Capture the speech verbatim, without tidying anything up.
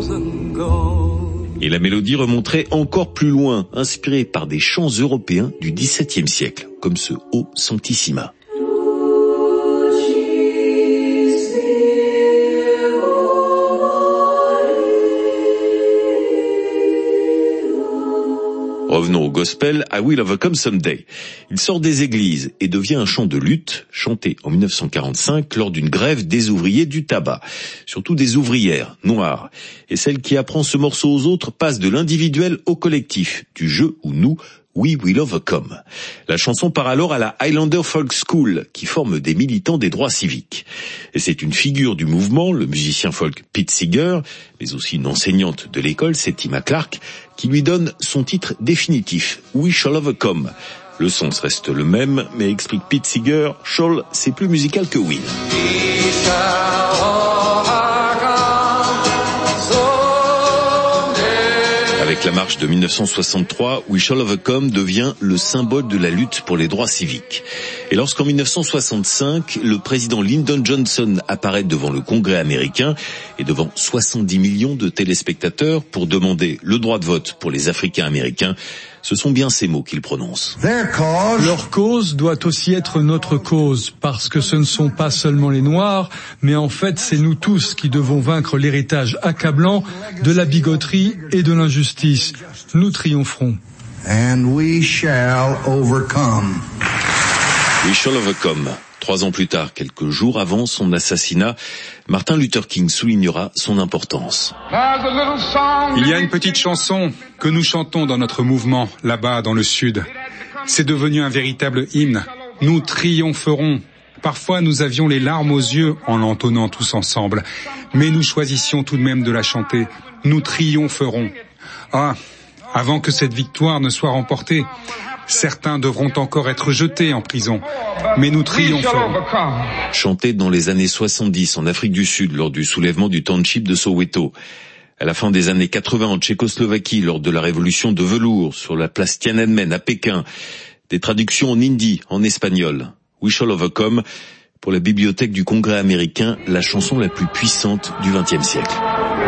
Et la mélodie remonterait encore plus loin, inspirée par des chants européens du dix-septième siècle, comme ce O Sanctissima. Revenons au gospel, I Will Overcome Someday. Il sort des églises et devient un chant de lutte, chanté en dix-neuf cent quarante-cinq lors d'une grève des ouvriers du tabac, surtout des ouvrières noires. Et celle qui apprend ce morceau aux autres passe de l'individuel au collectif, du je ou nous, We Will Overcome. La chanson part alors à la Highlander Folk School, qui forme des militants des droits civiques. Et c'est une figure du mouvement, le musicien folk Pete Seeger, mais aussi une enseignante de l'école, Settima Clark, qui lui donne son titre définitif, We Shall Overcome. Le sens reste le même, mais explique Pete Seeger, Shall, c'est plus musical que Will. Avec la marche de dix-neuf cent soixante-trois, We Shall Overcome devient le symbole de la lutte pour les droits civiques. Et lorsqu'en dix-neuf cent soixante-cinq, le président Lyndon Johnson apparaît devant le Congrès américain et devant soixante-dix millions de téléspectateurs pour demander le droit de vote pour les Africains américains, ce sont bien ces mots qu'il prononce. Leur cause doit aussi être notre cause, parce que ce ne sont pas seulement les Noirs, mais en fait c'est nous tous qui devons vaincre l'héritage accablant de la bigoterie et de l'injustice. Nous triompherons. And we shall overcome. We shall overcome. Trois ans plus tard, quelques jours avant son assassinat, Martin Luther King soulignera son importance. Il y a une petite chanson que nous chantons dans notre mouvement, là-bas dans le sud. C'est devenu un véritable hymne. Nous triompherons. Parfois, nous avions les larmes aux yeux en l'entonnant tous ensemble. Mais nous choisissions tout de même de la chanter. Nous triompherons. Ah, avant que cette victoire ne soit remportée, certains devront encore être jetés en prison, mais nous triompherons. Chanté dans les années soixante-dix en Afrique du Sud lors du soulèvement du township de Soweto. À la fin des années quatre-vingts en Tchécoslovaquie lors de la révolution de velours sur la place Tiananmen à Pékin. Des traductions en hindi, en espagnol. We Shall Overcome, pour la bibliothèque du Congrès américain, la chanson la plus puissante du vingtième siècle.